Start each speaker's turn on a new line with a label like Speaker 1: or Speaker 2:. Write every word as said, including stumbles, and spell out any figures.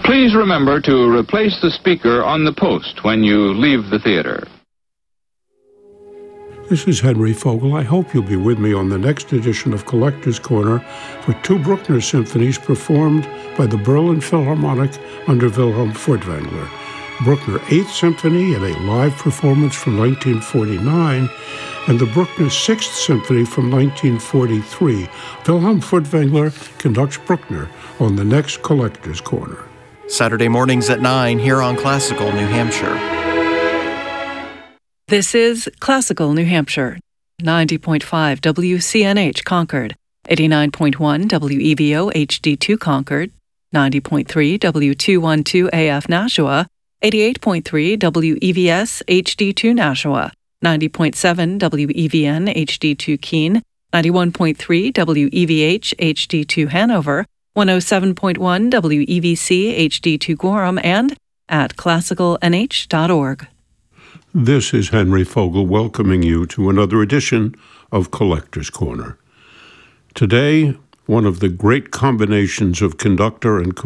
Speaker 1: Please remember to replace the speaker on the post when you leave the theater.
Speaker 2: This is Henry Fogel. I hope you'll be with me on the next edition of Collector's Corner for two Bruckner symphonies performed by the Berlin Philharmonic under Wilhelm Furtwängler. Bruckner Eighth Symphony in a live performance from nineteen forty-nine, and the Bruckner Sixth Symphony from nineteen forty-three. Wilhelm Furtwängler conducts Bruckner on the next Collector's Corner.
Speaker 3: Saturday mornings at nine here on Classical New Hampshire.
Speaker 4: This is Classical New Hampshire, ninety point five W C N H Concord, eighty-nine point one W E V O H D two Concord, ninety point three W two twelve A F Nashua, eighty-eight point three W E V S H D two Nashua, ninety point seven W E V N H D two Keene, ninety-one point three W E V H H D two Hanover, one oh seven point one W E V C H D two Gorham, and at classical n h dot org.
Speaker 2: This is Henry Fogel welcoming you to another edition of Collector's Corner. Today, one of the great combinations of conductor and